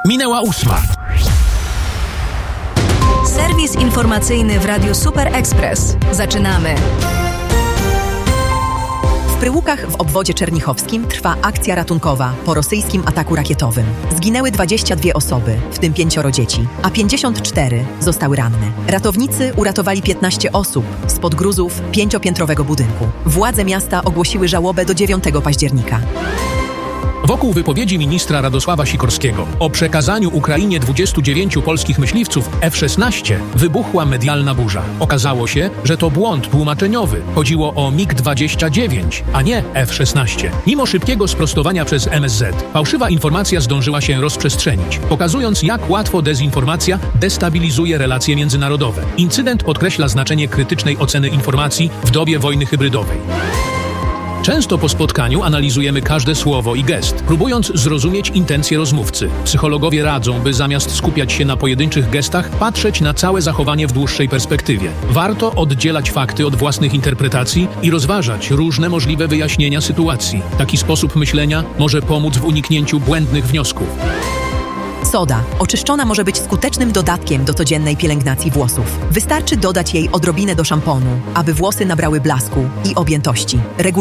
Minęła 8. Serwis informacyjny w Radiu Super Express. Zaczynamy. W Pryłukach w obwodzie czernichowskim trwa akcja ratunkowa po rosyjskim ataku rakietowym. Zginęły 22 osoby, w tym 5 dzieci, a 54 zostały ranne. Ratownicy uratowali 15 osób spod gruzów 5-piętrowego budynku. Władze miasta ogłosiły żałobę do 9 października. Wokół wypowiedzi ministra Radosława Sikorskiego o przekazaniu Ukrainie 29 polskich myśliwców F-16 wybuchła medialna burza. Okazało się, że to błąd tłumaczeniowy. Chodziło o MiG-29, a nie F-16. Mimo szybkiego sprostowania przez MSZ, fałszywa informacja zdążyła się rozprzestrzenić, pokazując, jak łatwo dezinformacja destabilizuje relacje międzynarodowe. Incydent podkreśla znaczenie krytycznej oceny informacji w dobie wojny hybrydowej. Często po spotkaniu analizujemy każde słowo i gest, próbując zrozumieć intencje rozmówcy. Psychologowie radzą, by zamiast skupiać się na pojedynczych gestach, patrzeć na całe zachowanie w dłuższej perspektywie. Warto oddzielać fakty od własnych interpretacji i rozważać różne możliwe wyjaśnienia sytuacji. Taki sposób myślenia może pomóc w uniknięciu błędnych wniosków. Soda oczyszczona może być skutecznym dodatkiem do codziennej pielęgnacji włosów. Wystarczy dodać jej odrobinę do szamponu, aby włosy nabrały blasku i objętości.